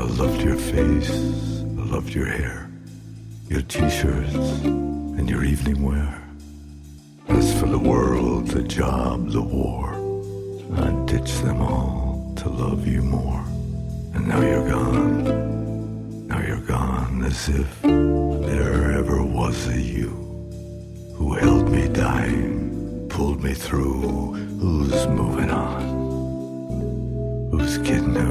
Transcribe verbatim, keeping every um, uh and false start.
loved your face, I loved your hair, your t-shirts and your evening wear. As for the world, the job, the war, I'd ditch them all to love you more. And now you're gone, now you're gone, as if there ever was a you who held me dying, pulled me through, who's moving on, whose kid knew